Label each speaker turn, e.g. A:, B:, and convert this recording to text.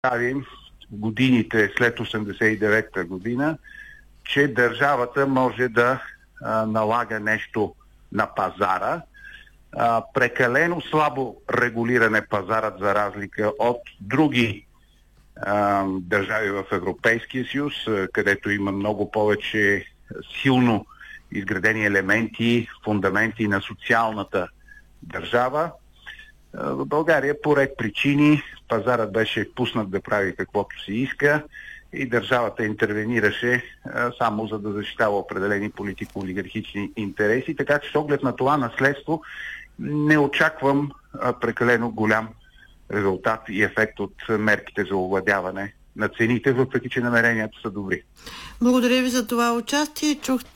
A: правим годините след 89-та година, че държавата може да налага нещо на пазара. Прекалено слабо регулиране пазарът, за разлика от други държави в Европейския съюз, където има много повече силно изградени елементи, фундаменти на социалната държава. В България по ред причини пазарът беше пуснат да прави каквото си иска и държавата интервенираше само за да защитава определени политико-олигархични интереси. Така че с оглед на това наследство не очаквам прекалено голям резултат и ефект от мерките за овладяване на цените, въпреки че намеренията са добри.
B: Благодаря ви за това участие. Чухте